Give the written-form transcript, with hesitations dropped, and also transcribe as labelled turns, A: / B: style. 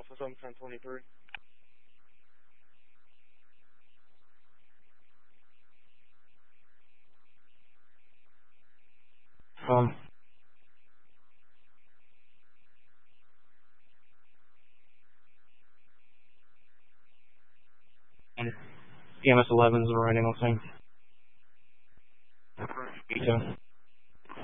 A: Alpha 7 1023. And EMS 11s are running on scene.